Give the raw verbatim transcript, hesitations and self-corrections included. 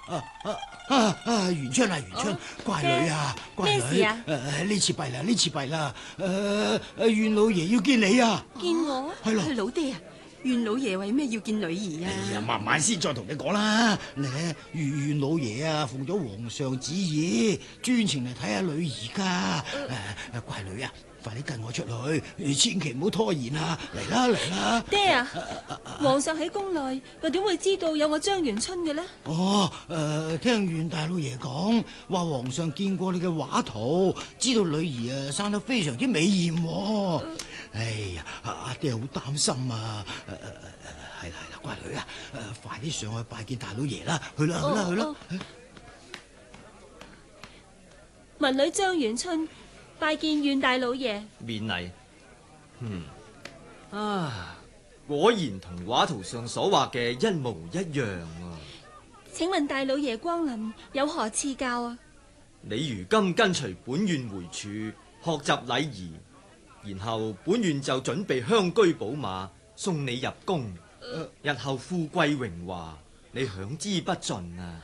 啊啊啊！元春啊，元春， 哦乖女啊，乖女。 咩事啊？ 誒呢次弊啦，呢次弊啦。誒誒，袁老爺要見你啊！ 見我？ 係咯。 老爹啊，袁老爺為咩要見女兒啊？ 哎呀，慢慢先再同你講啦。你袁袁老爺啊，奉咗皇上旨意，專程嚟睇下女兒噶。誒、呃、乖女啊，快啲跟我出去，千祈唔好拖延啊！嚟啦嚟啦！ 爹啊，皇上喺宮內，又點會知道有我張元春嘅呢？ 哦，誒、呃，聽袁大老爺講，話皇上見過你嘅畫圖，知道女兒啊生得非常之美艷。呃、哎呀，阿爹好擔心啊！誒、呃、誒，係啦係啦，乖女啊，誒、呃，快啲上去拜見大老爺啦！去啦去啦去啦！ 哦哦、文女張元春拜見袁大老爺。 免禮。嗯，啊，果然同畫圖上所畫嘅一模一樣啊！ 請問大老爺光臨有何賜教啊？ 你如今跟隨本院回處學習禮儀，然後本院就準備香車寶馬送你入宮，呃、日後富貴榮華你享之不盡啊！